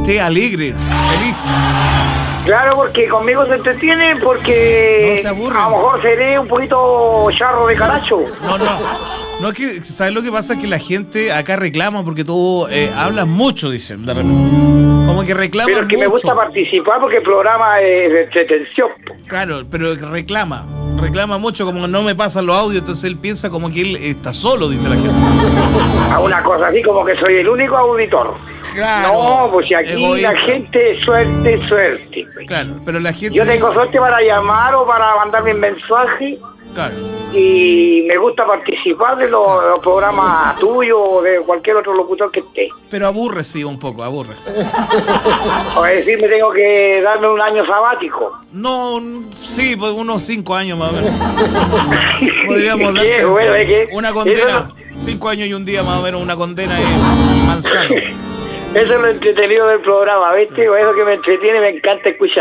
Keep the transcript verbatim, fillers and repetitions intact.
esté alegre, feliz. Claro, porque conmigo se entretiene, porque No se aburren. a lo mejor seré un poquito charro de caracho. No, no. No, es que, ¿sabes lo que pasa? Es que la gente acá reclama porque tú eh, hablas mucho, dicen, de repente. Como que reclama Pero es que mucho. me gusta participar porque el programa es de entretención. Claro, pero reclama. Reclama mucho, como no me pasan los audios, entonces él piensa como que él está solo, dice la gente. A una cosa así como que soy el único auditor. Claro. No, pues si aquí egoísta. la gente suerte, suerte. Claro, pero la gente... Yo tengo dice- suerte para llamar o para mandar mis mensajes Claro. y me gusta participar de los, de los programas tuyos o de cualquier otro locutor que esté. Pero aburre, sí, un poco, aburre. O es decir, me tengo que darme un año sabático. No, sí, pues unos cinco años más o menos. Podríamos ¿Qué? darte Bueno, es que una eso condena. no- Cinco años y un día más o menos, una condena en Manzano. Eso es lo entretenido del programa, ¿viste? O eso que me entretiene, me encanta escuchar.